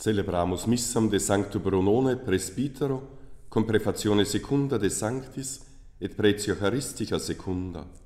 Celebramus missam de Sancto Brunone Presbytero, con prefazione secunda de Sanctis et pretio Eucharistica secunda.